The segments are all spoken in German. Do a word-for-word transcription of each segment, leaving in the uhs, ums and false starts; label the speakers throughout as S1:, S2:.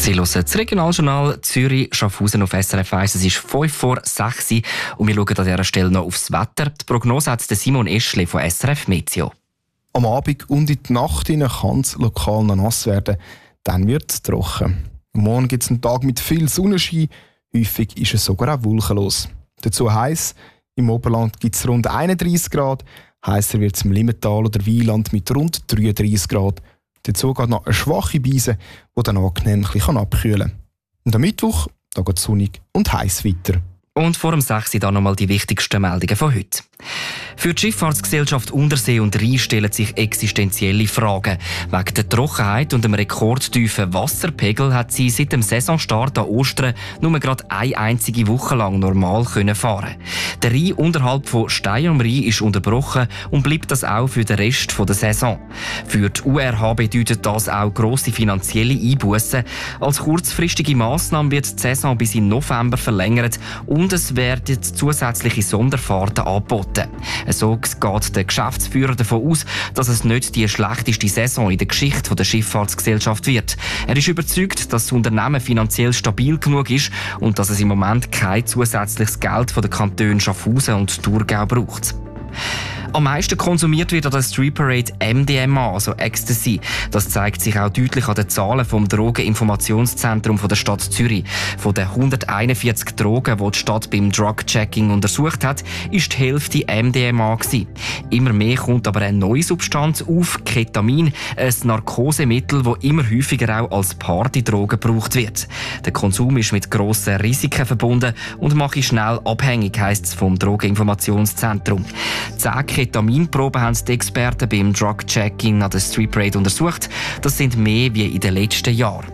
S1: Sie hören das Regionaljournal Zürich-Schaffhausen auf S R F eins. Es ist fünf vor sechs und wir schauen an dieser Stelle noch aufs Wetter. Die Prognose hat Simon Eschle von S R F Meteo.
S2: Am Abend und in die Nacht kann es lokal noch nass werden. Dann wird es trocken. Morgen gibt es einen Tag mit viel Sonnenschein. Häufig ist es sogar auch wolkenlos. Dazu heiß. Im Oberland gibt es rund einunddreissig Grad. Heißer wird es im Limmental oder Wieland mit rund dreiunddreissig Grad. Dazu geht noch eine schwache Brise, die dann angenehm ein bisschen abkühlen kann. Und am Mittwoch da geht es sonnig und heiß weiter.
S1: Und vor dem sechs dann nochmal die wichtigsten Meldungen von heute. Für die Schifffahrtsgesellschaft Untersee und Rhein stellen sich existenzielle Fragen. Wegen der Trockenheit und dem rekordtiefen Wasserpegel hat sie seit dem Saisonstart an Ostern nur gerade eine einzige Woche lang normal fahren können. Der Rhein unterhalb von Stein am Rhein ist unterbrochen und bleibt das auch für den Rest der Saison. Für die U R H bedeutet das auch grosse finanzielle Einbußen. Als kurzfristige Massnahme wird die Saison bis in November verlängert und es werden zusätzliche Sonderfahrten angeboten. So geht der Geschäftsführer davon aus, dass es nicht die schlechteste Saison in der Geschichte der Schifffahrtsgesellschaft wird. Er ist überzeugt, dass das Unternehmen finanziell stabil genug ist und dass es im Moment kein zusätzliches Geld von den Kantonen Schaffhausen und Thurgau braucht. Am meisten konsumiert wird an der Street Parade M D M A, also Ecstasy. Das zeigt sich auch deutlich an den Zahlen vom Drogeninformationszentrum der Stadt Zürich. Von den hunderteinundvierzig Drogen, die die Stadt beim Drug-Checking untersucht hat, ist die Hälfte M D M A gewesen. Immer mehr kommt aber eine neue Substanz auf, Ketamin, ein Narkosemittel, das immer häufiger auch als Partydroge gebraucht wird. Der Konsum ist mit grossen Risiken verbunden und macht schnell abhängig, heisst es vom Drogeninformationszentrum. Zehn Ketaminproben haben die Experten beim Drug-Checking an der Street Parade untersucht. Das sind mehr wie in den letzten Jahren.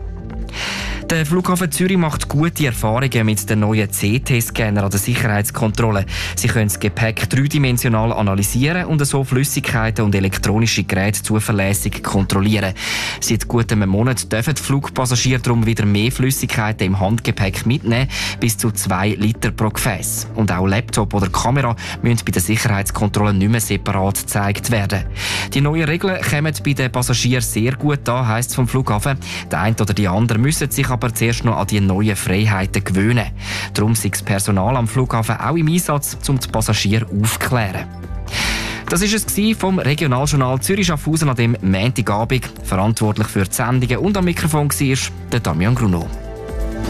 S1: Der Flughafen Zürich macht gute Erfahrungen mit den neuen C T-Scanner an der Sicherheitskontrolle. Sie können das Gepäck dreidimensional analysieren und so Flüssigkeiten und elektronische Geräte zuverlässig kontrollieren. Seit gut einem Monat dürfen die Flugpassagiere darum wieder mehr Flüssigkeiten im Handgepäck mitnehmen, bis zu zwei Liter pro Gefäß. Und auch Laptop oder Kamera müssen bei der Sicherheitskontrolle nicht mehr separat gezeigt werden. Die neuen Regeln kommen bei den Passagieren sehr gut an, heisst es vom Flughafen. Der eine oder die andere müssen sich aber zuerst noch an die neuen Freiheiten gewöhnen. Darum ist das Personal am Flughafen auch im Einsatz, um die Passagiere aufzuklären. Das war es vom Regionaljournal Zürich-Schaffhausen an dem Montagabend. Verantwortlich für die Sendungen und am Mikrofon war der Damian Gruno.